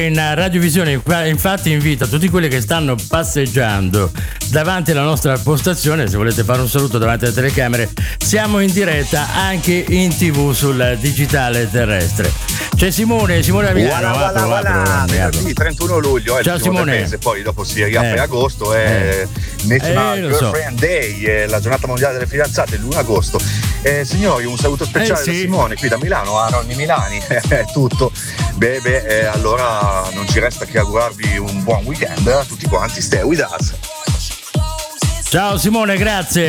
in radiovisione, infatti invito tutti quelli che stanno passeggiando davanti alla nostra postazione, se volete fare un saluto davanti alle telecamere, siamo in diretta anche in TV sul digitale terrestre. C'è Simone da Milano. Venerdì 31 luglio, ciao Simone. Mese, poi dopo si riapre agosto, è National Girlfriend Day, è la giornata mondiale delle fidanzate, il 1 agosto. Signori, un saluto speciale da Simone qui da Milano, a Nonni Milani, è tutto. Allora non ci resta che augurarvi un buon weekend a tutti quanti. Stay with us. Ciao Simone, grazie.